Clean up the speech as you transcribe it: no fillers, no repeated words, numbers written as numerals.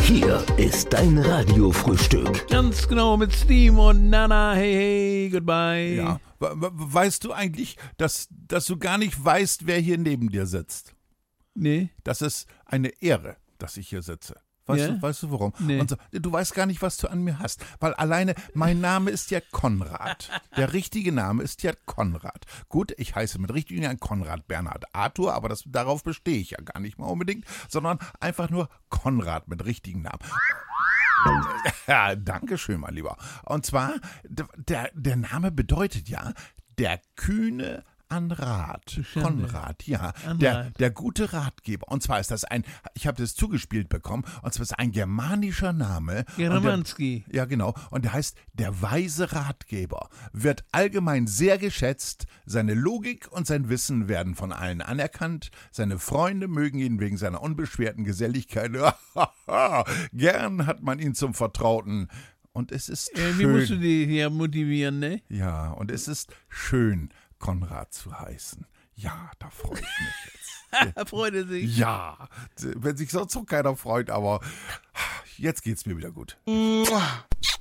Hier ist dein Radiofrühstück. Ganz genau, mit Steam und Nana. Hey, hey, goodbye. Ja. Weißt du eigentlich, dass du gar nicht weißt, wer hier neben dir sitzt? Nee. Das ist eine Ehre, dass ich hier sitze. Ja? Weißt du warum? Nee. Und so, du weißt gar nicht, was du an mir hast. Weil alleine, mein Name ist ja Konrad. Der richtige Name ist ja Konrad. Gut, ich heiße mit richtigen Namen Konrad Bernhard Arthur, aber darauf bestehe ich ja gar nicht mal unbedingt, sondern einfach nur Konrad mit richtigen Namen. Ja, danke schön, mein Lieber. Und zwar, der Name bedeutet ja, der Kühne an Rat. Konrad, ja. Der gute Ratgeber. Und zwar ist das ich habe das zugespielt bekommen, und zwar ist ein germanischer Name. Geramanski. Ja, genau. Und der heißt der weise Ratgeber. Wird allgemein sehr geschätzt. Seine Logik und sein Wissen werden von allen anerkannt. Seine Freunde mögen ihn wegen seiner unbeschwerten Geselligkeit. Gern hat man ihn zum Vertrauten. Und es ist schön. Wie musst du die hier motivieren, ne? Ja, und es ist schön, Konrad zu heißen. Ja, da freue ich mich jetzt. Freut er sich. Ja, wenn sich sonst noch keiner freut, aber jetzt geht's mir wieder gut.